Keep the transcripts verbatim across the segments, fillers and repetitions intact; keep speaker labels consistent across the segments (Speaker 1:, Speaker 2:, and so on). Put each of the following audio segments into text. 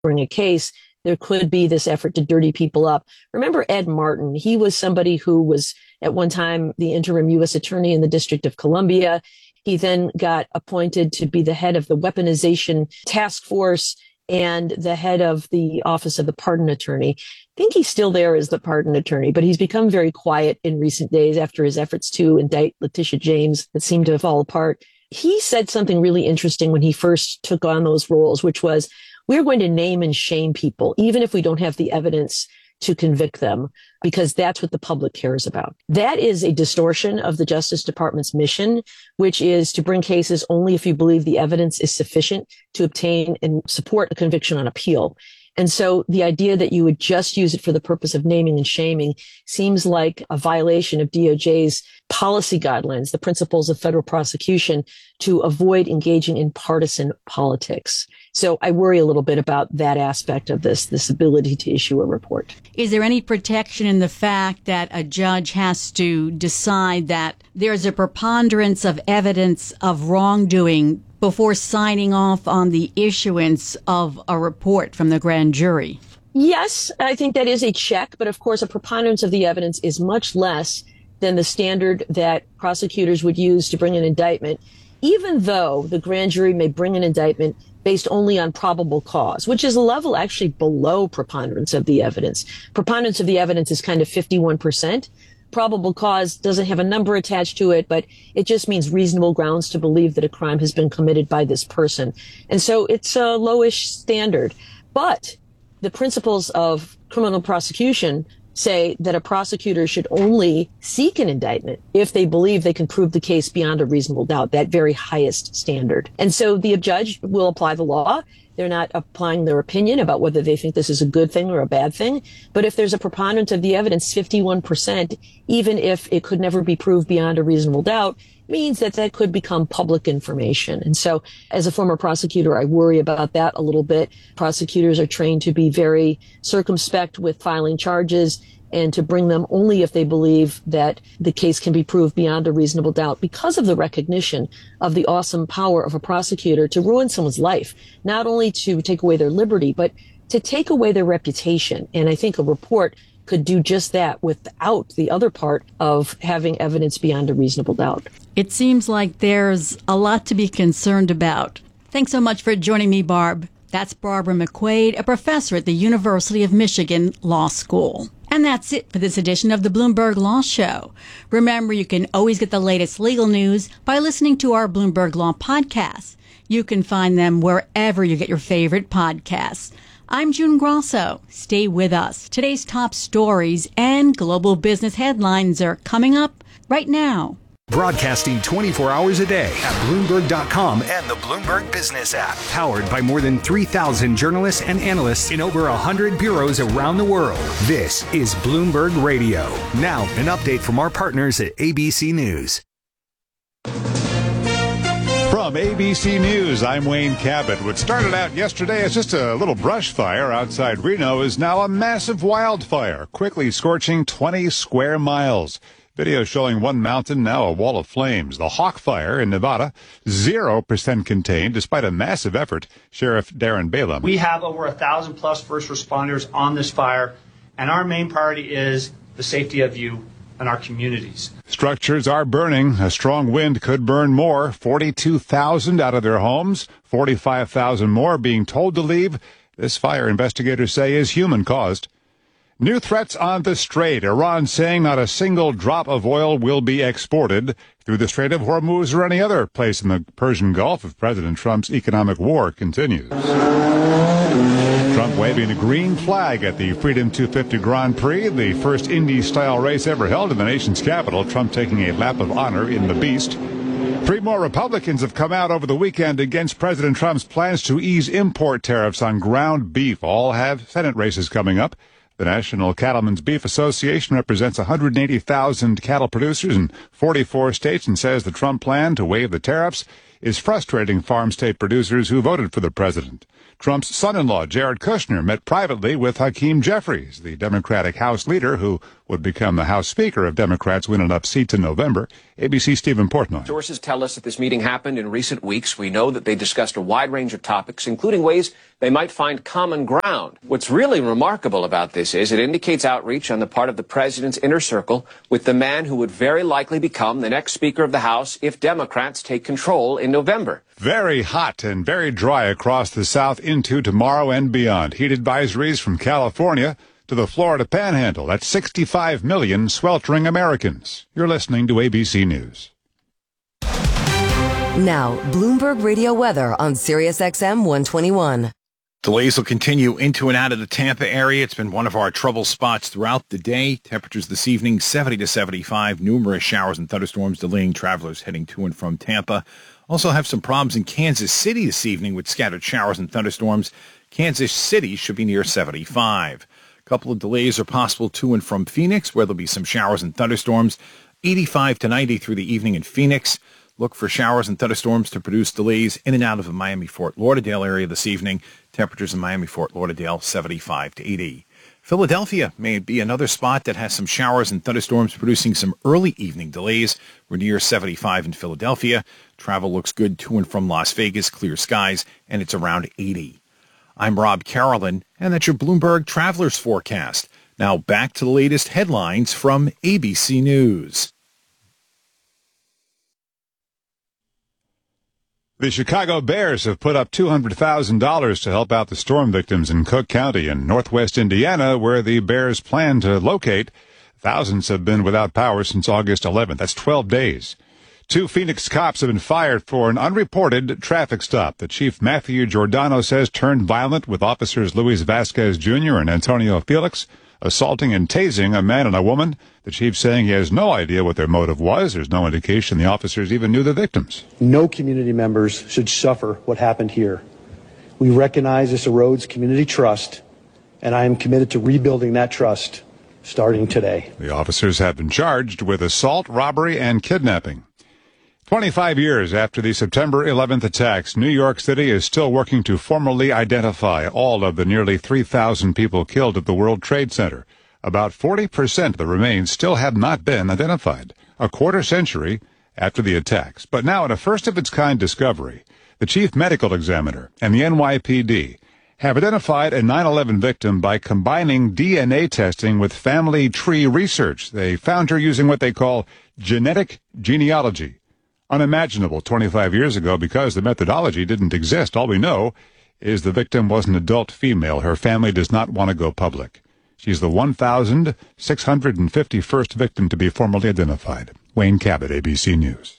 Speaker 1: bring a case, there could be this effort to dirty people up. Remember Ed Martin? He was somebody who was at one time the interim U S attorney in the District of Columbia. He then got appointed to be the head of the weaponization task force and the head of the office of the pardon attorney. I think he's still there as the pardon attorney, but he's become very quiet in recent days after his efforts to indict Letitia James that seemed to fall apart. He said something really interesting when he first took on those roles, which was, we're going to name and shame people, even if we don't have the evidence to convict them, because that's what the public cares about. That is a distortion of the Justice Department's mission, which is to bring cases only if you believe the evidence is sufficient to obtain and support a conviction on appeal. And so the idea that you would just use it for the purpose of naming and shaming seems like a violation of D O J's policy guidelines, the principles of federal prosecution, to avoid engaging in partisan politics. So I worry a little bit about that aspect of this, this ability to issue a report.
Speaker 2: Is there any protection in the fact that a judge has to decide that there's a preponderance of evidence of wrongdoing before signing off on the issuance of a report from the grand jury?
Speaker 1: Yes, I think that is a check, but of course a preponderance of the evidence is much less than the standard that prosecutors would use to bring an indictment, even though the grand jury may bring an indictment based only on probable cause, which is a level actually below preponderance of the evidence. Preponderance of the evidence is kind of fifty-one percent. Probable cause doesn't have a number attached to it, but it just means reasonable grounds to believe that a crime has been committed by this person. And so it's a lowish standard. But the principles of criminal prosecution say that a prosecutor should only seek an indictment if they believe they can prove the case beyond a reasonable doubt, that very highest standard. And so the judge will apply the law. They're not applying their opinion about whether they think this is a good thing or a bad thing. But if there's a preponderance of the evidence, fifty-one percent, even if it could never be proved beyond a reasonable doubt, means that that could become public information. And so as a former prosecutor, I worry about that a little bit. Prosecutors are trained to be very circumspect with filing charges and to bring them only if they believe that the case can be proved beyond a reasonable doubt, because of the recognition of the awesome power of a prosecutor to ruin someone's life, not only to take away their liberty, but to take away their reputation. And I think a report could do just that without the other part of having evidence beyond a reasonable doubt.
Speaker 2: It seems like there's a lot to be concerned about. Thanks so much for joining me, Barb. That's Barbara McQuade, a professor at the University of Michigan Law School. And that's it for this edition of the Bloomberg Law Show. Remember, you can always get the latest legal news by listening to our Bloomberg Law podcasts. You can find them wherever you get your favorite podcasts. I'm June Grosso. Stay with us. Today's top stories and global business headlines are coming up right now.
Speaker 3: Broadcasting twenty-four hours a day at Bloomberg dot com and the Bloomberg Business app. Powered by more than three thousand journalists and analysts in over one hundred bureaus around the world. This is Bloomberg Radio. Now, an update from our partners at A B C News.
Speaker 4: From A B C News, I'm Wayne Cabot. What started out yesterday as just a little brush fire outside Reno is now a massive wildfire, quickly scorching twenty square miles. Video showing one mountain, now a wall of flames. The Hawk Fire in Nevada, zero percent contained despite a massive effort. Sheriff Darren Balaam.
Speaker 5: We have over a thousand plus first responders on this fire, and our main priority is the safety of you and our communities.
Speaker 4: Structures are burning. A strong wind could burn more. forty-two thousand out of their homes, forty-five thousand more being told to leave. This fire, investigators say, is human-caused. New threats on the Strait. Iran saying not a single drop of oil will be exported through the Strait of Hormuz or any other place in the Persian Gulf if President Trump's economic war continues. Trump waving a green flag at the Freedom two fifty Grand Prix, the first Indy-style race ever held in the nation's capital. Trump taking a lap of honor in the Beast. Three more Republicans have come out over the weekend against President Trump's plans to ease import tariffs on ground beef. All have Senate races coming up. The National Cattlemen's Beef Association represents one hundred eighty thousand cattle producers in forty-four states and says the Trump plan to waive the tariffs is frustrating farm state producers who voted for the president. Trump's son-in-law, Jared Kushner, met privately with Hakeem Jeffries, the Democratic House leader who would become the House Speaker if Democrats win enough seats in November. A B C's Stephen Portnoy.
Speaker 6: Sources tell us that this meeting happened in recent weeks. We know that they discussed a wide range of topics, including ways they might find common ground. What's really remarkable about this is it indicates outreach on the part of the president's inner circle with the man who would very likely become the next Speaker of the House if Democrats take control in November.
Speaker 4: Very hot and very dry across the South into tomorrow and beyond. Heat advisories from California to the Florida Panhandle. That's sixty-five million sweltering Americans. You're listening to A B C News.
Speaker 7: Now, Bloomberg Radio weather on Sirius X M one twenty-one.
Speaker 8: Delays will continue into and out of the Tampa area. It's been one of our trouble spots throughout the day. Temperatures this evening, seventy to seventy-five. Numerous showers and thunderstorms delaying travelers heading to and from Tampa. Also have some problems in Kansas City this evening with scattered showers and thunderstorms. Kansas City should be near seventy-five. A couple of delays are possible to and from Phoenix, where there'll be some showers and thunderstorms. eighty-five to ninety through the evening in Phoenix. Look for showers and thunderstorms to produce delays in and out of the Miami-Fort Lauderdale area this evening. Temperatures in Miami-Fort Lauderdale, seventy-five to eighty. Philadelphia may be another spot that has some showers and thunderstorms producing some early evening delays. We're near seventy-five in Philadelphia. Travel looks good to and from Las Vegas, clear skies, and it's around eighty. I'm Rob Carolyn, and that's your Bloomberg Travelers Forecast. Now back to the latest headlines from A B C News.
Speaker 4: The Chicago Bears have put up two hundred thousand dollars to help out the storm victims in Cook County in northwest Indiana, where the Bears plan to locate. Thousands have been without power since August eleventh. That's twelve days. Two Phoenix cops have been fired for an unreported traffic stop. The chief, Matthew Giordano, says turned violent with officers Luis Vasquez Junior and Antonio Felix assaulting and tasing a man and a woman. The chief saying he has no idea what their motive was. There's no indication the officers even knew the victims.
Speaker 9: No community members should suffer what happened here. We recognize this erodes community trust, and I am committed to rebuilding that trust starting today.
Speaker 4: The officers have been charged with assault, robbery, and kidnapping. twenty-five years after the September eleventh attacks, New York City is still working to formally identify all of the nearly three thousand people killed at the World Trade Center. About forty percent of the remains still have not been identified, a quarter century after the attacks. But now, in a first-of-its-kind discovery, the chief medical examiner and the N Y P D have identified a nine eleven victim by combining D N A testing with family tree research. They found her using what they call genetic genealogy. Unimaginable twenty-five years ago because the methodology didn't exist. All we know is the victim was an adult female. Her family does not want to go public. She's the one thousand six hundred fifty-first victim to be formally identified. Wayne Cabot, A B C News.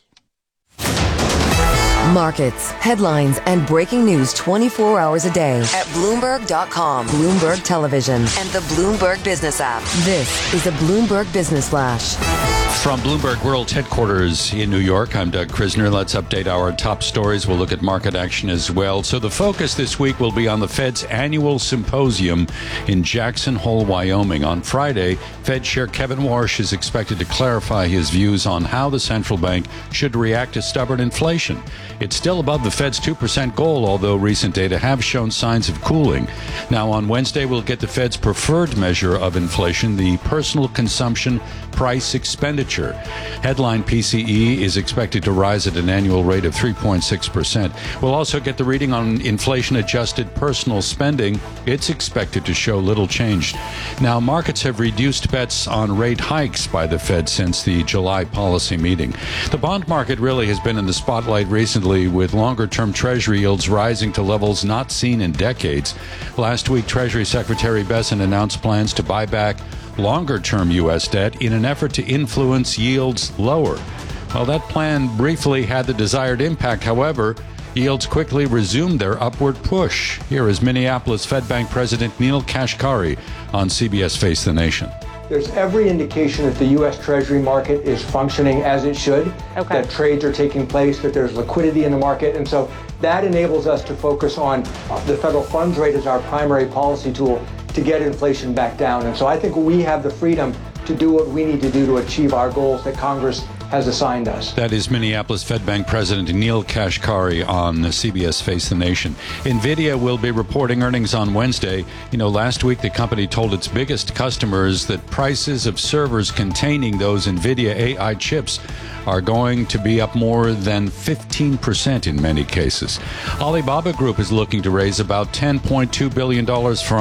Speaker 7: Markets, headlines, and breaking news twenty-four hours a day at Bloomberg dot com, Bloomberg Television, and the Bloomberg Business app. This is a Bloomberg Business Flash.
Speaker 10: From Bloomberg World Headquarters in New York, I'm Doug Krisner. Let's update our top stories. We'll look at market action as well. So the focus this week will be on the Fed's annual symposium in Jackson Hole, Wyoming. On Friday, Fed Chair Kevin Warsh is expected to clarify his views on how the central bank should react to stubborn inflation. It's still above the Fed's two percent goal, although recent data have shown signs of cooling. Now, on Wednesday, we'll get the Fed's preferred measure of inflation, the Personal Consumption Price Expenditure. Headline P C E is expected to rise at an annual rate of three point six percent. We'll also get the reading on inflation-adjusted personal spending. It's expected to show little change. Now, markets have reduced bets on rate hikes by the Fed since the July policy meeting. The bond market really has been in the spotlight recently, with longer-term Treasury yields rising to levels not seen in decades. Last week, Treasury Secretary Bessent announced plans to buy back longer-term U S debt in an effort to influence yields lower. Well, that plan briefly had the desired impact. However, yields quickly resumed their upward push. Here is Minneapolis Fed Bank President Neel Kashkari on C B S Face the Nation.
Speaker 11: There's every indication that the U S Treasury market is functioning as it should, okay. That trades are taking place, that there's liquidity in the market, and so that enables us to focus on the federal funds rate as our primary policy tool to get inflation back down. And so I think we have the freedom to do what we need to do to achieve our goals that Congress has assigned us.
Speaker 10: That is Minneapolis Fed Bank President Neil Kashkari on C B S Face the Nation. NVIDIA will be reporting earnings on Wednesday. You know, last week the company told its biggest customers that prices of servers containing those NVIDIA A I chips are going to be up more than fifteen percent in many cases. Alibaba Group is looking to raise about ten point two billion dollars from